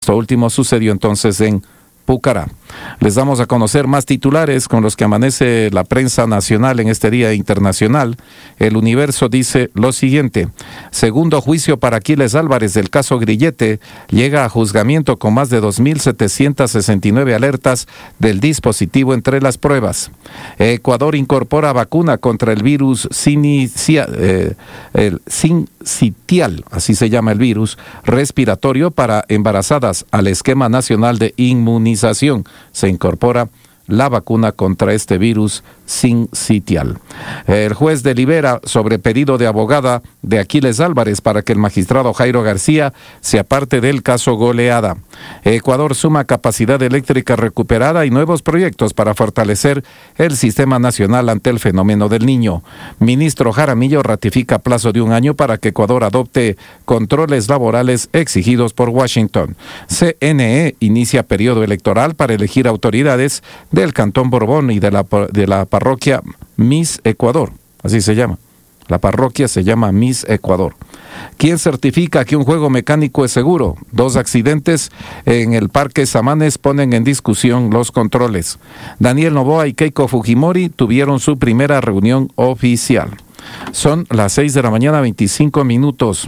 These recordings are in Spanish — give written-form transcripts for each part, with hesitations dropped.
Esto último sucedió entonces en Pucará. Les damos a conocer más titulares con los que amanece la prensa nacional en este día internacional. El Universo dice lo siguiente: segundo juicio para Aquiles Álvarez del caso Grillete llega a juzgamiento con más de 2.769 alertas del dispositivo entre las pruebas. Ecuador incorpora vacuna contra el virus sincitial, así se llama el virus, respiratorio para embarazadas al esquema nacional de inmunización. Se incorpora la vacuna contra este virus sincitial. El juez delibera sobre pedido de abogada de Aquiles Álvarez para que el magistrado Jairo García se aparte del caso Goleada. Ecuador suma capacidad eléctrica recuperada y nuevos proyectos para fortalecer el sistema nacional ante el fenómeno del Niño. Ministro Jaramillo ratifica plazo de 1 año para que Ecuador adopte controles laborales exigidos por Washington. CNE inicia periodo electoral para elegir autoridades del Cantón Borbón y de la parroquia Miss Ecuador, así se llama. La parroquia se llama Miss Ecuador. ¿Quién certifica que un juego mecánico es seguro? 2 accidentes en el Parque Samanes ponen en discusión los controles. Daniel Noboa y Keiko Fujimori tuvieron su primera reunión oficial. Son las 6 de la mañana, 25 minutos.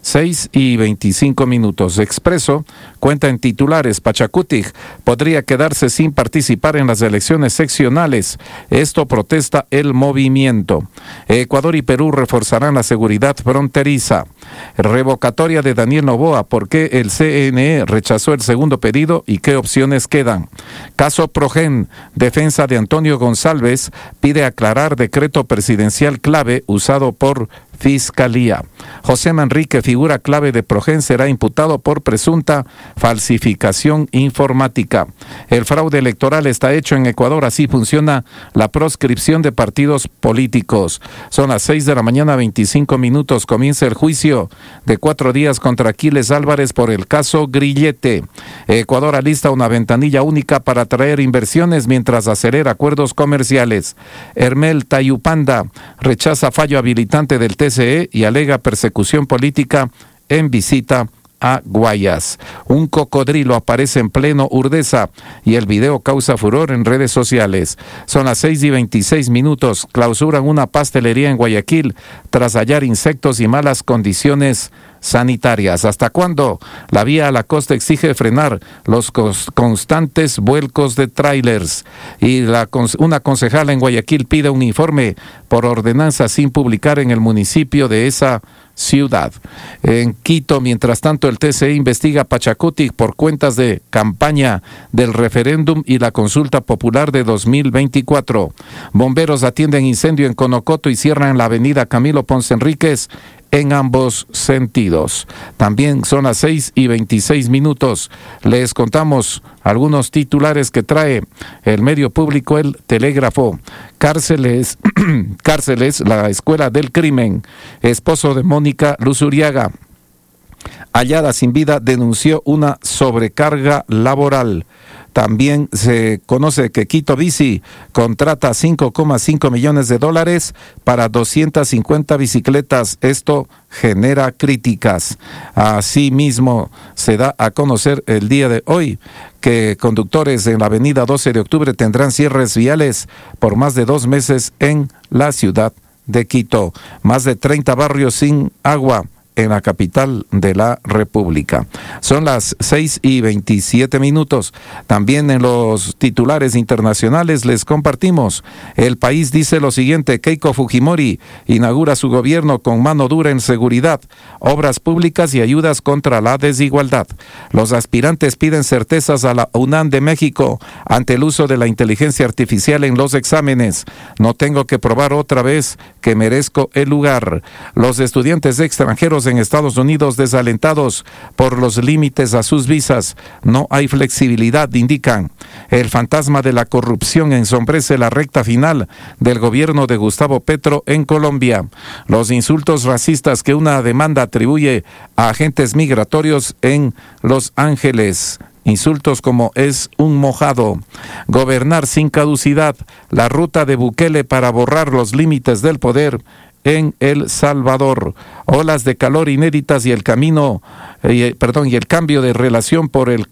6:25. Expreso cuenta en titulares: Pachacutic podría quedarse sin participar en las elecciones seccionales. Esto protesta el movimiento. Ecuador y Perú reforzarán la seguridad fronteriza. Revocatoria de Daniel Noboa. ¿Por qué el CNE rechazó el segundo pedido y qué opciones quedan? Caso Progen. Defensa de Antonio González pide aclarar decreto presidencial clave usado por Fiscalía. José Manrique, figura clave de Progen, será imputado por presunta falsificación informática. El fraude electoral está hecho en Ecuador, así funciona la proscripción de partidos políticos. Son las 6 de la mañana, 25 minutos. Comienza el juicio de 4 días contra Aquiles Álvarez por el caso Grillete. Ecuador alista una ventanilla única para atraer inversiones mientras acelera acuerdos comerciales. Hermel Tayupanda rechaza fallo habilitante del TCE y alega persecución política en visita a Guayas. Un cocodrilo aparece en pleno Urdesa y el video causa furor en redes sociales. Son las 6:26 minutos. Clausuran una pastelería en Guayaquil tras hallar insectos y malas condiciones sanitarias. ¿Hasta cuándo? La vía a la costa exige frenar los constantes vuelcos de tráilers. Y una concejala en Guayaquil pide un informe por ordenanza sin publicar en el municipio de esa ciudad. En Quito, mientras tanto, el TCE investiga a Pachacutic por cuentas de campaña del referéndum y la consulta popular de 2024. Bomberos atienden incendio en Conocoto y cierran la avenida Camilo Ponce Enríquez en ambos sentidos. También son las 6:26 minutos. Les contamos algunos titulares que trae el medio público El Telégrafo. Cárceles, la escuela del crimen. Esposo de Mónica Luzuriaga, hallada sin vida, denunció una sobrecarga laboral. También se conoce que Quito Bici contrata $5.5 millones para 250 bicicletas. Esto genera críticas. Asimismo, se da a conocer el día de hoy que conductores en la avenida 12 de octubre tendrán cierres viales por más de 2 meses en la ciudad de Quito. Más de 30 barrios sin agua en la capital de la República. Son las 6:27 minutos. También en los titulares internacionales les compartimos. El País dice lo siguiente: Keiko Fujimori inaugura su gobierno con mano dura en seguridad, obras públicas y ayudas contra la desigualdad. Los aspirantes piden certezas a la UNAM de México ante el uso de la inteligencia artificial en los exámenes. No tengo que probar otra vez que merezco el lugar. Los estudiantes extranjeros en Estados Unidos desalentados por los límites a sus visas. No hay flexibilidad, indican. El fantasma de la corrupción ensombrece la recta final del gobierno de Gustavo Petro en Colombia. Los insultos racistas que una demanda atribuye a agentes migratorios en Los Ángeles. Insultos como es un mojado. Gobernar sin caducidad. La ruta de Bukele para borrar los límites del poder en El Salvador. Olas de calor inéditas y el cambio de relación por el